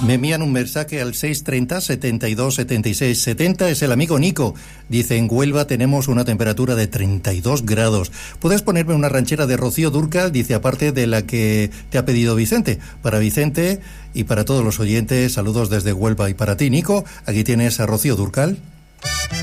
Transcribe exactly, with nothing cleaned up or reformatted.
Me envían un mensaje al seis treinta, setenta y dos, setenta y seis, setenta. Es el amigo Nico. Dice, en Huelva tenemos una temperatura de treinta y dos grados. ¿Puedes ponerme una ranchera de Rocío Dúrcal? Dice, aparte de la que te ha pedido Vicente. Para Vicente y para todos los oyentes, saludos desde Huelva. Y para ti, Nico, aquí tienes a Rocío Dúrcal.